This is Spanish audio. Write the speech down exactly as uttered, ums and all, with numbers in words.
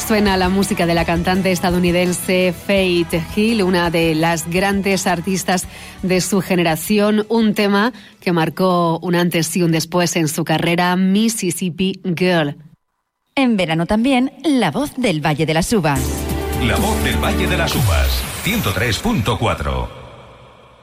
suena la música de la cantante estadounidense Faith Hill, una de las grandes artistas de su generación, un tema que marcó un antes y un después en su carrera, Mississippi Girl. En verano también, la voz del Valle de las Uvas. La voz del Valle de las Uvas, ciento tres punto cuatro.